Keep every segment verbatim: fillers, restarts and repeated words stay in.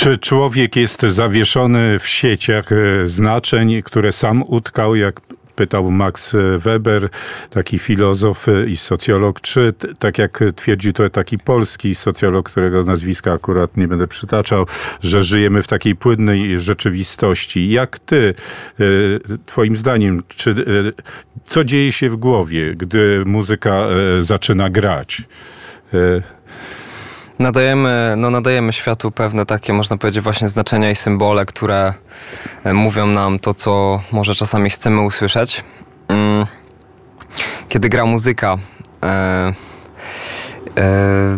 Czy człowiek jest zawieszony w sieciach znaczeń, które sam utkał, jak pytał Max Weber, taki filozof i socjolog, czy tak jak twierdził to taki polski socjolog, którego nazwiska akurat nie będę przytaczał, że żyjemy w takiej płynnej rzeczywistości. Jak ty, twoim zdaniem, czy, co dzieje się w głowie, gdy muzyka zaczyna grać? Nadajemy, no nadajemy światu pewne takie, można powiedzieć, właśnie znaczenia i symbole, które mówią nam to, co może czasami chcemy usłyszeć. Kiedy gra muzyka, e, e,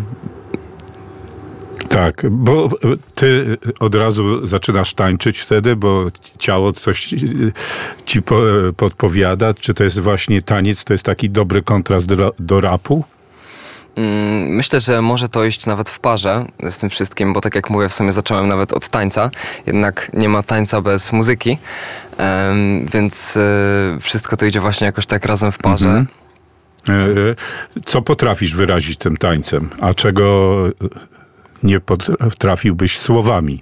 tak, bo ty od razu zaczynasz tańczyć wtedy, bo ciało coś ci podpowiada. Czy to jest właśnie taniec, to jest taki dobry kontrast do, do rapu? Myślę, że może to iść nawet w parze z tym wszystkim, bo tak jak mówię, w sumie zacząłem nawet od tańca, jednak nie ma tańca bez muzyki, więc wszystko to idzie właśnie jakoś tak razem w parze. Mhm. Co potrafisz wyrazić tym tańcem, a czego nie potrafiłbyś słowami?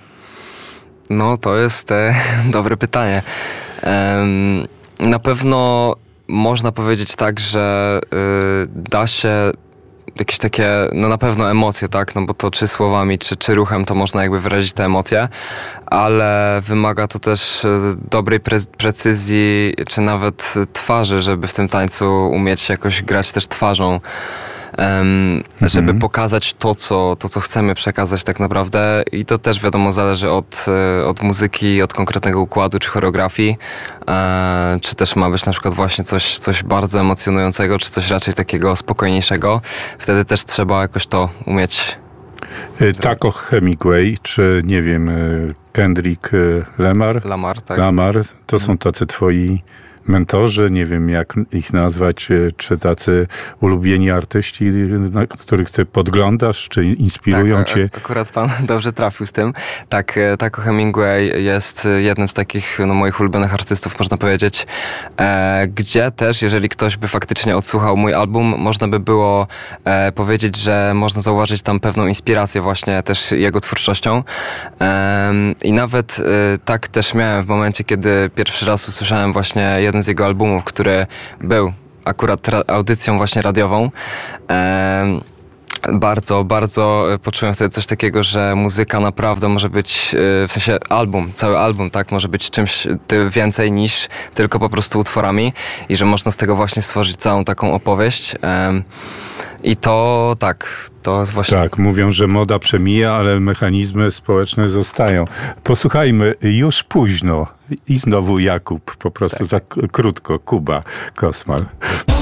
No, to jest e, dobre pytanie. Um, na pewno można powiedzieć tak, że y, da się jakieś takie, no na pewno emocje, tak, no bo to czy słowami, czy, czy ruchem to można jakby wyrazić te emocje, ale wymaga to też dobrej pre- precyzji, czy nawet twarzy, żeby w tym tańcu umieć jakoś grać też twarzą. Um, mhm. Żeby pokazać to co, to, co chcemy przekazać tak naprawdę, i to też wiadomo zależy od, od muzyki, od konkretnego układu czy choreografii, e, czy też ma być na przykład właśnie coś, coś bardzo emocjonującego, czy coś raczej takiego spokojniejszego. Wtedy też trzeba jakoś to umieć. Taco Hemingway, czy nie wiem, Kendrick Lamar? Lamar, tak. Lamar, to są tacy twoi mentorzy, nie wiem jak ich nazwać, czy tacy ulubieni artyści, na których ty podglądasz, czy inspirują tak, cię? Akurat pan dobrze trafił z tym. Tak, Taco Hemingway jest jednym z takich no, moich ulubionych artystów, można powiedzieć, e, gdzie też, jeżeli ktoś by faktycznie odsłuchał mój album, można by było e, powiedzieć, że można zauważyć tam pewną inspirację właśnie też jego twórczością. E, I nawet e, tak też miałem w momencie, kiedy pierwszy raz usłyszałem właśnie jeden z jego albumów, który był akurat ra- audycją właśnie radiową. Ehm, bardzo, bardzo poczułem wtedy coś takiego, że muzyka naprawdę może być, w sensie album, cały album, tak, może być czymś więcej niż tylko po prostu utworami i że można z tego właśnie stworzyć całą taką opowieść. Ehm, I to tak, to jest właśnie... Tak, mówią, że moda przemija, ale mechanizmy społeczne zostają. Posłuchajmy, już późno. I znowu Jakub, po prostu tak, tak krótko, Kuba Kosmal.